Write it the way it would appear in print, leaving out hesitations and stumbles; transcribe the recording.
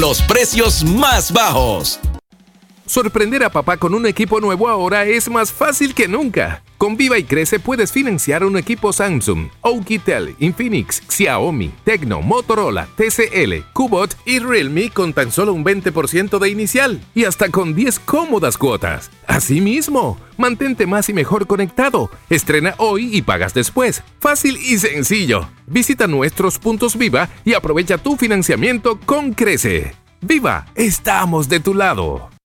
los precios más bajos. Sorprender a papá con un equipo nuevo ahora es más fácil que nunca. Con Viva y Crece puedes financiar un equipo Samsung, Oukitel, Infinix, Xiaomi, Tecno, Motorola, TCL, Kubot y Realme con tan solo un 20% de inicial y hasta con 10 cómodas cuotas. Asimismo, mantente más y mejor conectado. Estrena hoy y pagas después. Fácil y sencillo. Visita nuestros puntos Viva y aprovecha tu financiamiento con Crece. Viva, estamos de tu lado.